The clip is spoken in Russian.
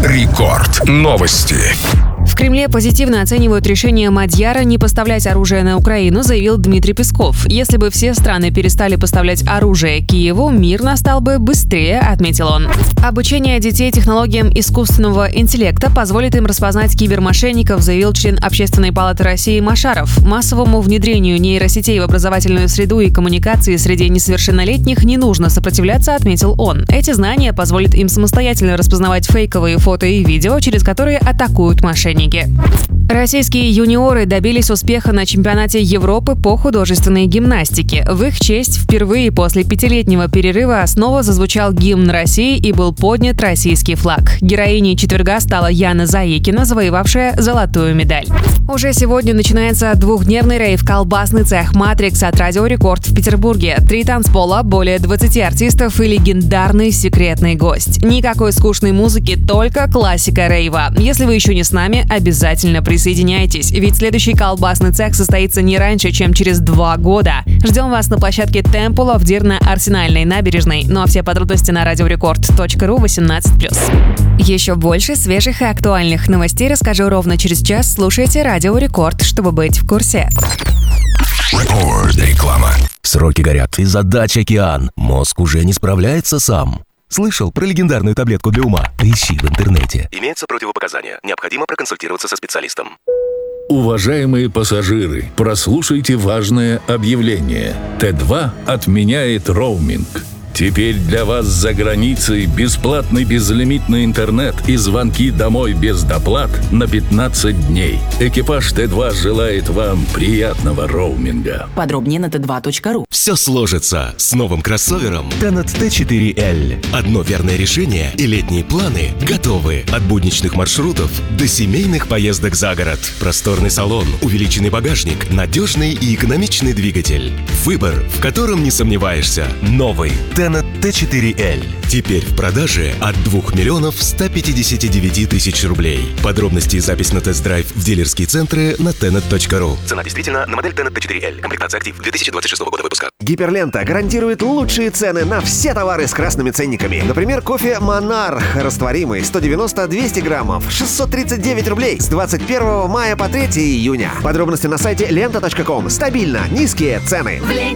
Рекорд. Новости. В Кремле позитивно оценивают решение Мадьяра не поставлять оружие на Украину, заявил Дмитрий Песков. Если бы все страны перестали поставлять оружие Киеву, мир настал бы быстрее, отметил он. Обучение детей технологиям искусственного интеллекта позволит им распознать кибермошенников, заявил член Общественной палаты России Машаров. Массовому внедрению нейросетей в образовательную среду и коммуникации среди несовершеннолетних не нужно сопротивляться, отметил он. Эти знания позволят им самостоятельно распознавать фейковые фото и видео, через которые атакуют мошенники. Российские юниоры добились успеха на чемпионате Европы по художественной гимнастике. В их честь впервые после 5-летнего перерыва снова зазвучал гимн России и был поднят российский флаг. Героиней четверга стала Яна Заикина, завоевавшая золотую медаль. Уже сегодня начинается двухдневный рейв «Колбасный цех Матрикс» от Радио Рекорд в Петербурге. 3 танцпола, более 20 артистов и легендарный секретный гость. Никакой скучной музыки, только классика рейва. Если вы еще не с нами, обязательно присоединяйтесь, ведь следующий колбасный цех состоится не раньше, чем через 2 года. Ждем вас на площадке Темпула в Дир на Арсенальной набережной. Ну а все подробности на radiorecord.ru 18+. Еще больше свежих и актуальных новостей расскажу ровно через час. Слушайте Радио Рекорд, чтобы быть в курсе. Реклама. Сроки горят, и задач океан. Мозг уже не справляется сам. Слышал про легендарную таблетку для ума? Поищи в интернете. Имеются противопоказания. Необходимо проконсультироваться со специалистом. Уважаемые пассажиры, прослушайте важное объявление. Т2 отменяет роуминг. Теперь для вас за границей бесплатный безлимитный интернет и звонки домой без доплат на 15 дней. Экипаж Т2 желает вам приятного роуминга. Подробнее на t2.ru. Все сложится с новым кроссовером Tenet T4L. Одно верное решение, и летние планы готовы. От будничных маршрутов до семейных поездок за город. Просторный салон, увеличенный багажник, надежный и экономичный двигатель. Выбор, в котором не сомневаешься. Новый Tenet T4L. Теперь в продаже от 2 159 000 рублей. Подробности и запись на тест-драйв в дилерские центры на tenet.ru. Цена действительно на модель Tenet T4L. Комплектация «Актив» 2026 года выпуска. Гиперлента гарантирует лучшие цены на все товары с красными ценниками. Например, кофе «Монарх» растворимый 190-200 граммов 639 рублей с 21 мая по 3 июня. Подробности на сайте lenta.com. Стабильно низкие цены.